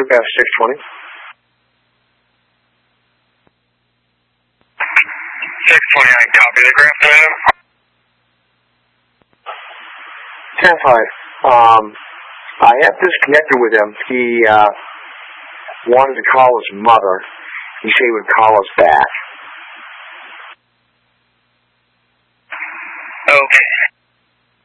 Troop F620. 629, copy the graph there. 10-5. I have disconnected with him. He wanted to call his mother. He said he would call us back. Okay,